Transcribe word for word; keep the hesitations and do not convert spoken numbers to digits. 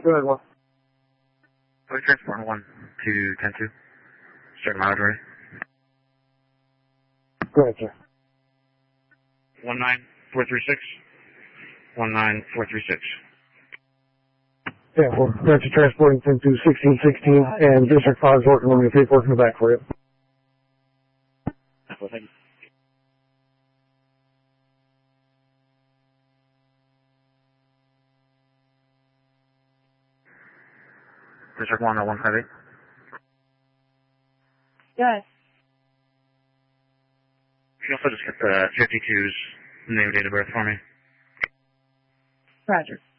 Go ahead, one. We're transporting one to ten two. Start mileage ready. Go ahead, sir. one nine four three six. one nine four three six. Yeah, well, that's transporting ten two sixteen sixteen, and District five is working on the paperwork in the back for you. Well, thank you. District one oh one five eight. Yes. You also just get the fifty-two's name, date of birth for me. Roger.